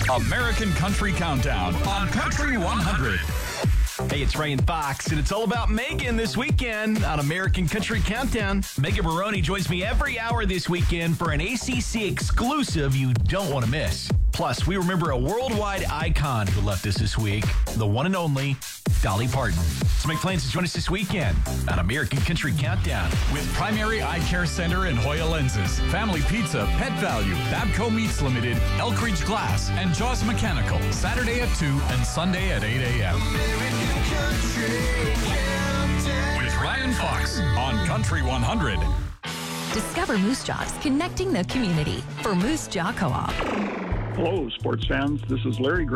American Country Countdown on Country 100. Hey, it's Ray and Fox, and it's all about Megan this weekend on American Country Countdown. Megan Baroni joins me every hour this weekend for an ACC exclusive you don't want to miss. Plus, we remember a worldwide icon who left us this week, the one and only Dolly Parton. So make plans to join us this weekend on American Country Countdown. With Primary Eye Care Center and Hoya Lenses, Family Pizza, Pet Value, Babco Meats Limited, Elkridge Glass, and Jaws Mechanical. Saturday at 2 and Sunday at 8 a.m. With Ryan Fox on Country 100. Discover Moose Jobs, connecting the community for Moose Jaw Co-op. Hello, sports fans. This is Larry